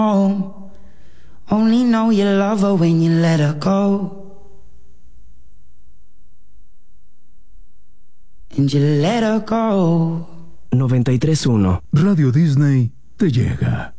home. Only know you love her when you let her go. And you let her go. 93.1 Radio Disney te llega.